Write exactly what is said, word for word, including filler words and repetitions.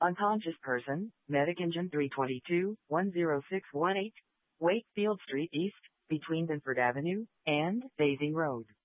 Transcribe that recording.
Unconscious person, medic engine three twenty-two, one zero six one eight, Wakefield Street East, between Binford Avenue and Basing Road.